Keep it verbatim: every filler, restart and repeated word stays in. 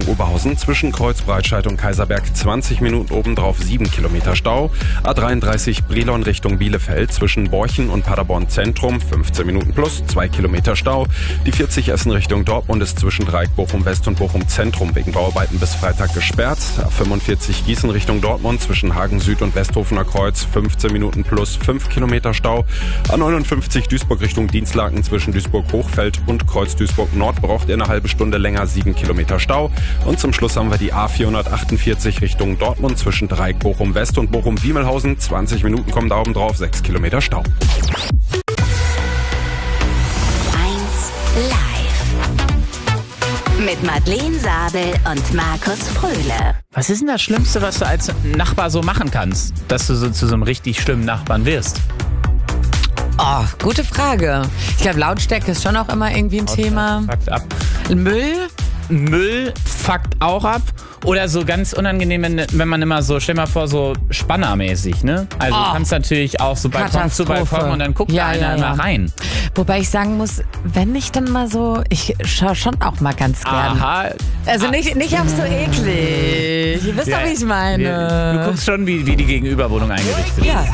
Oberhausen zwischen Kreuzbreitscheid und Kaiserberg zwanzig Minuten obendrauf sieben Kilometer Stau. A dreiunddreißig Brilon Richtung Bielefeld zwischen Borchen und Paderborn Zentrum fünfzehn Minuten plus zwei Kilometer Stau. Die vierzig Essen Richtung Dortmund ist zwischen Dreieck Bochum West und Bochum Zentrum wegen Bauarbeiten bis Freitag gesperrt. A fünfundvierzig Gießen Richtung Dortmund zwischen Hagen Süd und Westhofener Kreuz fünfzehn Minuten plus fünf Kilometer Stau. A neunundfünfzig Duisburg Richtung Dienstlaken zwischen Duisburg-Hochfeld und Kreuz Duisburg-Nord braucht ihr eine halbe Stunde länger sieben Kilometer Stau. Und zum Schluss haben wir die A vierhundertachtundvierzig Richtung Dortmund zwischen Dreieck Bochum West und Bochum Wiemelhausen. zwanzig Minuten kommen da oben drauf, sechs Kilometer Stau. eins live mit Madeleine Sabel und Markus Fröhle. Was ist denn das Schlimmste, was du als Nachbar so machen kannst, dass du so zu so einem richtig schlimmen Nachbarn wirst? Oh, gute Frage. Ich glaube, Lautstärke ist schon auch immer irgendwie ein Thema. Fuckt ab. Müll? Müll fuckt auch ab. Oder so ganz unangenehm, wenn, wenn man immer so, stell mal vor, so spannermäßig, ne? Also Oh. du kannst natürlich auch so Balkon zu Katastrophe. Balkon und dann guckt Ja, da einer ja, ja. immer rein. Wobei ich sagen muss, wenn ich dann mal so, ich schaue schon auch mal ganz gern. Aha. Also nicht, nicht auf so eklig. Ihr wisst Ja, doch, wie ich meine. Du guckst schon, wie, wie die Gegenüberwohnung eingerichtet ist. Ja.